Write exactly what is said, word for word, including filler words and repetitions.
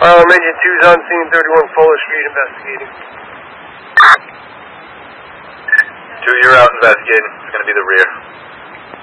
Uh, Engine two's on scene, thirty-one Fuller Street, investigating. Two, you're out investigating. It's going to be the rear.